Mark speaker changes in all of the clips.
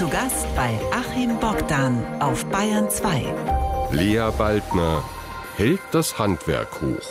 Speaker 1: Zu Gast bei Achim Bogdan auf Bayern 2.
Speaker 2: Lea Baldner hält das Handwerk hoch.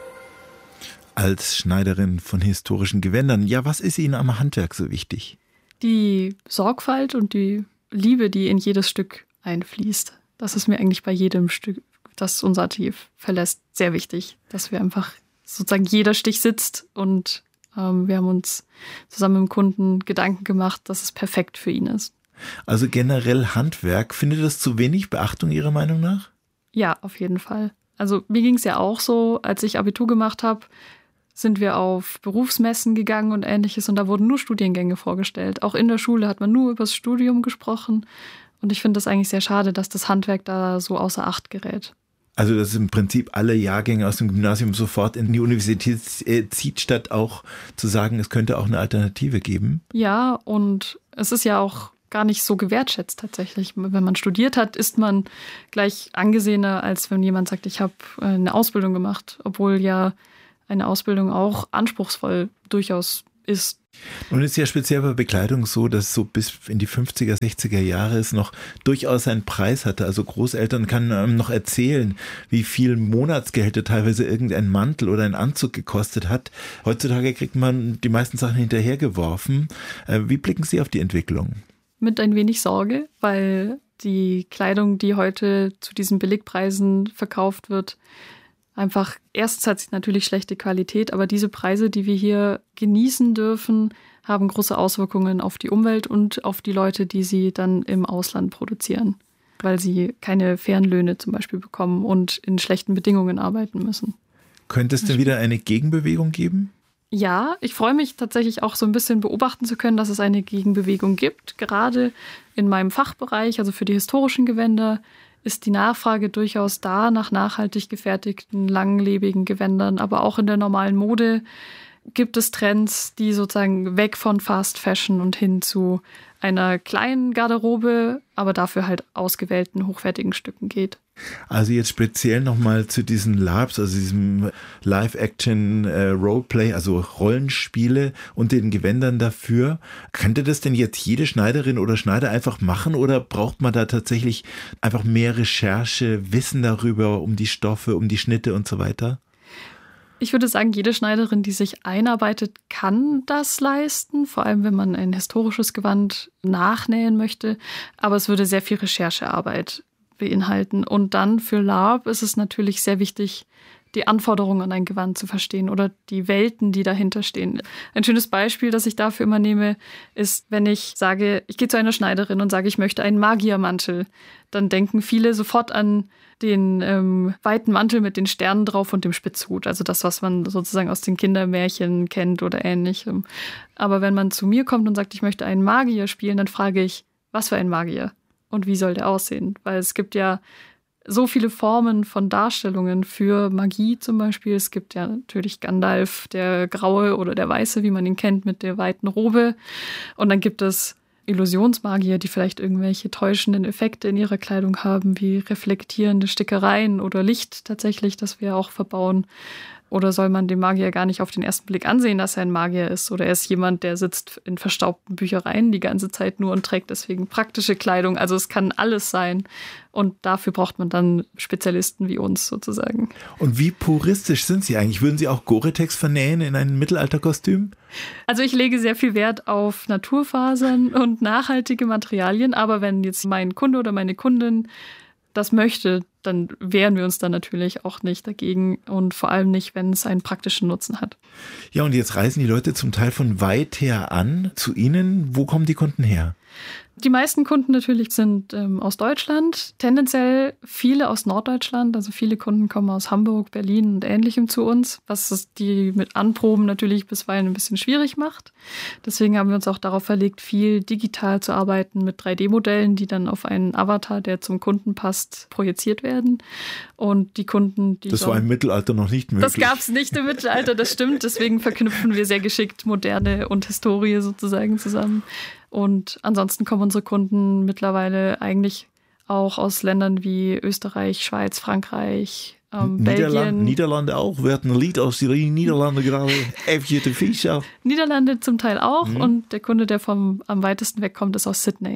Speaker 3: Als Schneiderin von historischen Gewändern, ja, was ist Ihnen am Handwerk so wichtig?
Speaker 4: Die Sorgfalt und die Liebe, die in jedes Stück einfließt. Das ist mir eigentlich bei jedem Stück, das unser Atelier verlässt, sehr wichtig. Dass wir einfach sozusagen jeder Stich sitzt und wir haben uns zusammen mit dem Kunden Gedanken gemacht, dass es perfekt für ihn ist.
Speaker 3: Also generell Handwerk, findet das zu wenig Beachtung Ihrer Meinung nach?
Speaker 4: Ja, auf jeden Fall. Also mir ging es ja auch so, als ich Abitur gemacht habe, sind wir auf Berufsmessen gegangen und Ähnliches und da wurden nur Studiengänge vorgestellt. Auch in der Schule hat man nur über das Studium gesprochen und ich finde das eigentlich sehr schade, dass das Handwerk da so außer Acht gerät.
Speaker 3: Also dass im Prinzip alle Jahrgänge aus dem Gymnasium sofort in die Universität zieht, statt auch zu sagen, es könnte auch eine Alternative geben?
Speaker 4: Ja, und es ist ja auch gar nicht so gewertschätzt tatsächlich. Wenn man studiert hat, ist man gleich angesehener, als wenn jemand sagt, ich habe eine Ausbildung gemacht, obwohl ja eine Ausbildung auch anspruchsvoll durchaus ist.
Speaker 3: Und es ist ja speziell bei Bekleidung so, dass so bis in die 50er, 60er Jahre es noch durchaus einen Preis hatte. Also Großeltern können noch erzählen, wie viel Monatsgehälter teilweise irgendein Mantel oder ein Anzug gekostet hat. Heutzutage kriegt man die meisten Sachen hinterhergeworfen. Wie blicken Sie auf die Entwicklung?
Speaker 4: Mit ein wenig Sorge, weil die Kleidung, die heute zu diesen Billigpreisen verkauft wird, einfach, erstens hat sie natürlich schlechte Qualität, aber diese Preise, die wir hier genießen dürfen, haben große Auswirkungen auf die Umwelt und auf die Leute, die sie dann im Ausland produzieren, weil sie keine fairen Löhne zum Beispiel bekommen und in schlechten Bedingungen arbeiten müssen.
Speaker 3: Könnte es denn wieder eine Gegenbewegung geben?
Speaker 4: Ja, ich freue mich tatsächlich auch so ein bisschen beobachten zu können, dass es eine Gegenbewegung gibt. Gerade in meinem Fachbereich, also für die historischen Gewänder, ist die Nachfrage durchaus da nach nachhaltig gefertigten, langlebigen Gewändern. Aber auch in der normalen Mode gibt es Trends, die sozusagen weg von Fast Fashion und hin zu einer kleinen Garderobe, aber dafür halt ausgewählten, hochwertigen Stücken geht.
Speaker 3: Also jetzt speziell nochmal zu diesen LARPs, also diesem Live-Action-Roleplay, also Rollenspiele und den Gewändern dafür. Könnte das denn jetzt jede Schneiderin oder Schneider einfach machen oder braucht man da tatsächlich einfach mehr Recherche, Wissen darüber, um die Stoffe, um die Schnitte und so weiter?
Speaker 4: Ich würde sagen, jede Schneiderin, die sich einarbeitet, kann das leisten, vor allem wenn man ein historisches Gewand nachnähen möchte. Aber es würde sehr viel Recherchearbeit beinhalten. Und dann für LARP ist es natürlich sehr wichtig, die Anforderungen an ein Gewand zu verstehen oder die Welten, die dahinter stehen. Ein schönes Beispiel, das ich dafür immer nehme, ist, wenn ich sage, ich gehe zu einer Schneiderin und sage, ich möchte einen Magiermantel, dann denken viele sofort an den weiten Mantel mit den Sternen drauf und dem Spitzhut. Also das, was man sozusagen aus den Kindermärchen kennt oder ähnlichem. Aber wenn man zu mir kommt und sagt, ich möchte einen Magier spielen, dann frage ich, was für ein Magier? Und wie soll der aussehen? Weil es gibt ja so viele Formen von Darstellungen für Magie zum Beispiel. Es gibt ja natürlich Gandalf, der Graue oder der Weiße, wie man ihn kennt, mit der weiten Robe. Und dann gibt es Illusionsmagier, die vielleicht irgendwelche täuschenden Effekte in ihrer Kleidung haben, wie reflektierende Stickereien oder Licht tatsächlich, das wir auch verbauen. Oder soll man dem Magier gar nicht auf den ersten Blick ansehen, dass er ein Magier ist? Oder er ist jemand, der sitzt in verstaubten Büchereien die ganze Zeit nur und trägt deswegen praktische Kleidung. Also es kann alles sein. Und dafür braucht man dann Spezialisten wie uns sozusagen.
Speaker 3: Und wie puristisch sind Sie eigentlich? Würden Sie auch Gore-Tex vernähen in ein Mittelalterkostüm?
Speaker 4: Also ich lege sehr viel Wert auf Naturfasern und nachhaltige Materialien. Aber wenn jetzt mein Kunde oder meine Kundin das möchte, dann wehren wir uns dann natürlich auch nicht dagegen und vor allem nicht, wenn es einen praktischen Nutzen hat.
Speaker 3: Ja, und jetzt reisen die Leute zum Teil von weit her an zu Ihnen. Wo kommen die Kunden her?
Speaker 4: Die meisten Kunden natürlich sind aus Deutschland, tendenziell viele aus Norddeutschland. Also viele Kunden kommen aus Hamburg, Berlin und Ähnlichem zu uns, was es die mit Anproben natürlich bisweilen ein bisschen schwierig macht. Deswegen haben wir uns auch darauf verlegt, viel digital zu arbeiten mit 3D-Modellen, die dann auf einen Avatar, der zum Kunden passt, projiziert werden. Und die Kunden, die
Speaker 3: das war im Mittelalter noch nicht möglich.
Speaker 4: Das gab es nicht im Mittelalter, das stimmt. Deswegen verknüpfen wir sehr geschickt Moderne und Historie sozusagen zusammen. Und ansonsten kommen unsere Kunden mittlerweile eigentlich auch aus Ländern wie Österreich, Schweiz, Frankreich, Belgien.
Speaker 3: Niederlande auch. Wir hatten ein Lied aus den Niederlanden gerade. Evje de Vries.
Speaker 4: Niederlande zum Teil auch. Und der Kunde, der am weitesten wegkommt, ist aus Sydney.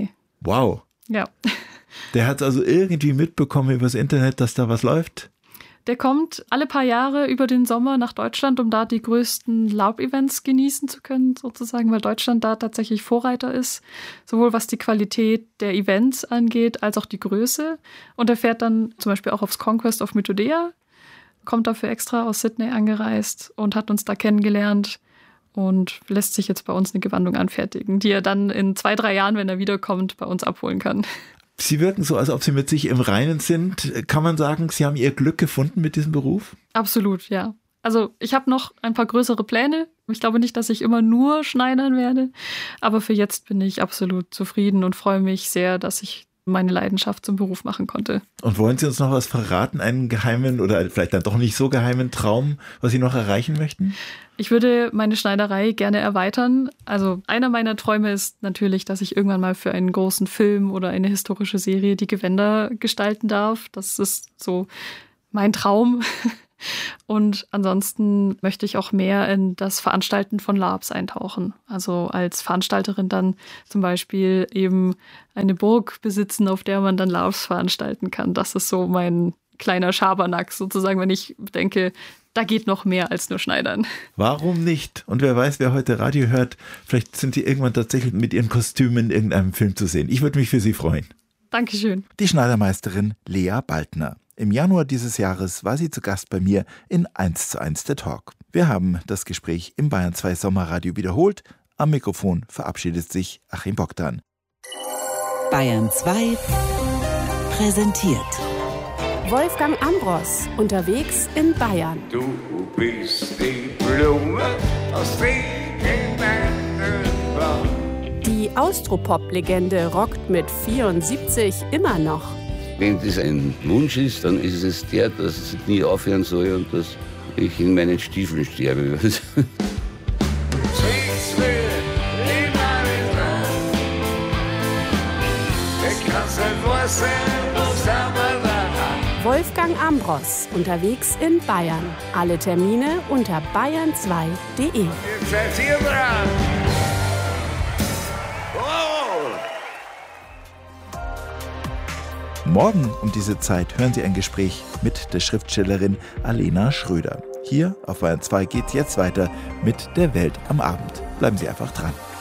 Speaker 3: Wow.
Speaker 4: Ja.
Speaker 3: Der hat es also irgendwie mitbekommen übers Internet, dass da was läuft?
Speaker 4: Der kommt alle paar Jahre über den Sommer nach Deutschland, um da die größten Laub-Events genießen zu können, sozusagen, weil Deutschland da tatsächlich Vorreiter ist, sowohl was die Qualität der Events angeht, als auch die Größe. Und er fährt dann zum Beispiel auch aufs Conquest of Mythodea, kommt dafür extra aus Sydney angereist und hat uns da kennengelernt und lässt sich jetzt bei uns eine Gewandung anfertigen, die er dann in 2-3 Jahren, wenn er wiederkommt, bei uns abholen kann.
Speaker 3: Sie wirken so, als ob Sie mit sich im Reinen sind. Kann man sagen, Sie haben Ihr Glück gefunden mit diesem Beruf?
Speaker 4: Absolut, ja. Also ich habe noch ein paar größere Pläne. Ich glaube nicht, dass ich immer nur schneidern werde. Aber für jetzt bin ich absolut zufrieden und freue mich sehr, dass ich meine Leidenschaft zum Beruf machen konnte.
Speaker 3: Und wollen Sie uns noch was verraten? Einen geheimen oder vielleicht dann doch nicht so geheimen Traum, was Sie noch erreichen möchten?
Speaker 4: Ich würde meine Schneiderei gerne erweitern. Also einer meiner Träume ist natürlich, dass ich irgendwann mal für einen großen Film oder eine historische Serie die Gewänder gestalten darf. Das ist so mein Traum. Und ansonsten möchte ich auch mehr in das Veranstalten von LARPs eintauchen. Also als Veranstalterin dann zum Beispiel eben eine Burg besitzen, auf der man dann LARPs veranstalten kann. Das ist so mein kleiner Schabernack sozusagen, wenn ich denke, da geht noch mehr als nur Schneidern.
Speaker 3: Warum nicht? Und wer weiß, wer heute Radio hört, vielleicht sind Sie irgendwann tatsächlich mit Ihren Kostümen in irgendeinem Film zu sehen. Ich würde mich für Sie freuen.
Speaker 4: Dankeschön.
Speaker 3: Die Schneidermeisterin Lea Baltner. Im Januar dieses Jahres war sie zu Gast bei mir in 1:1 der Talk. Wir haben das Gespräch im Bayern 2 Sommerradio wiederholt. Am Mikrofon verabschiedet sich Achim Bogdan.
Speaker 1: Bayern 2 präsentiert
Speaker 5: Wolfgang Ambros, unterwegs in Bayern.
Speaker 6: Du bist die Blume aus den Wänden.
Speaker 5: Die Austropop-Legende rockt mit 74 immer noch.
Speaker 7: Wenn das ein Wunsch ist, dann ist es der, dass es nie aufhören soll und dass ich in meinen Stiefeln sterbe.
Speaker 5: Wolfgang Ambros, unterwegs in Bayern. Alle Termine unter bayern2.de.
Speaker 3: Morgen um diese Zeit hören Sie ein Gespräch mit der Schriftstellerin Alena Schröder. Hier auf Bayern 2 geht's jetzt weiter mit der Welt am Abend. Bleiben Sie einfach dran.